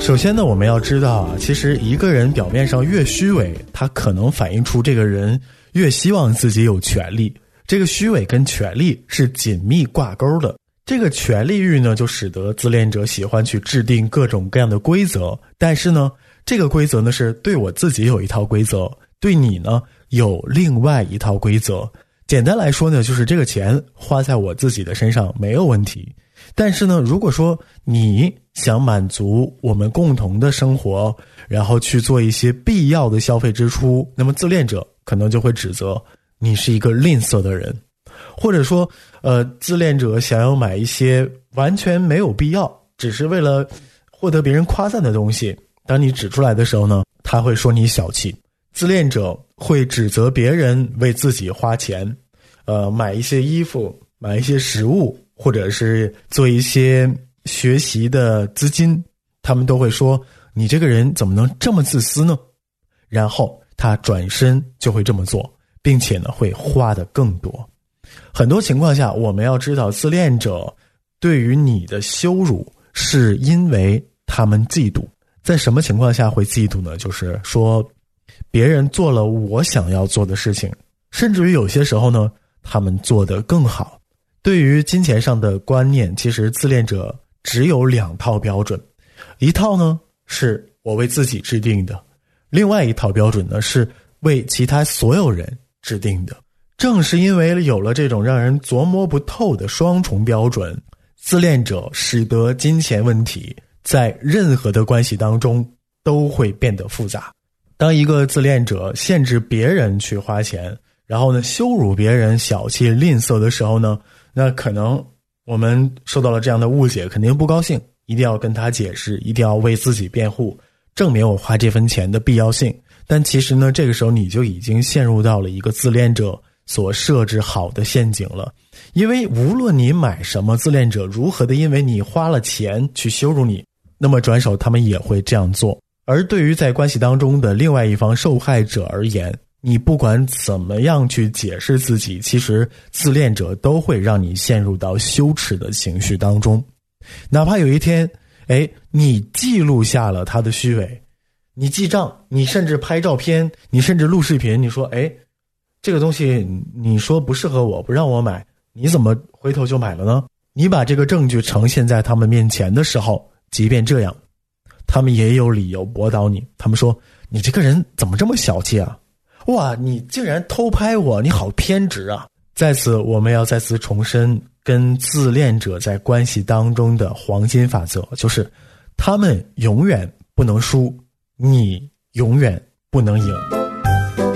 首先呢，我们要知道啊，其实一个人表面上越虚伪，他可能反映出这个人越希望自己有权利。这个虚伪跟权利是紧密挂钩的。这个权利欲呢，就使得自恋者喜欢去制定各种各样的规则，但是呢，这个规则呢是对我自己有一套规则，对你呢有另外一套规则。简单来说呢，就是这个钱花在我自己的身上没有问题，但是呢，如果说你想满足我们共同的生活，然后去做一些必要的消费支出，那么自恋者可能就会指责你是一个吝啬的人。或者说自恋者想要买一些完全没有必要，只是为了获得别人夸赞的东西，当你指出来的时候呢，他会说你小气。自恋者会指责别人为自己花钱，买一些衣服，买一些食物，或者是做一些学习的资金，他们都会说你这个人怎么能这么自私呢？然后他转身就会这么做，并且呢会花得更多。很多情况下，我们要知道自恋者对于你的羞辱是因为他们嫉妒。在什么情况下会嫉妒呢？就是说别人做了我想要做的事情，甚至于有些时候呢，他们做得更好。对于金钱上的观念，其实自恋者只有2套标准，一套呢是我为自己制定的，另外一套标准呢是为其他所有人制定的。正是因为有了这种让人琢磨不透的双重标准，自恋者使得金钱问题在任何的关系当中都会变得复杂。当一个自恋者限制别人去花钱，然后呢羞辱别人小气吝啬的时候呢，那可能我们受到了这样的误解，肯定不高兴，一定要跟他解释，一定要为自己辩护，证明我花这份钱的必要性。但其实呢，这个时候你就已经陷入到了一个自恋者所设置好的陷阱了。因为无论你买什么，自恋者如何的因为你花了钱去羞辱你，那么转手他们也会这样做。而对于在关系当中的另外一方受害者而言，你不管怎么样去解释自己，其实自恋者都会让你陷入到羞耻的情绪当中。哪怕有一天你记录下了他的虚伪，你记账，你甚至拍照片，你甚至录视频，你说这个东西你说不适合我，不让我买，你怎么回头就买了呢？你把这个证据呈现在他们面前的时候，即便这样，他们也有理由驳倒你。他们说你这个人怎么这么小气啊，哇，你竟然偷拍我，你好偏执啊。在此我们要再次重申跟自恋者在关系当中的黄金法则，就是他们永远不能输，你永远不能赢。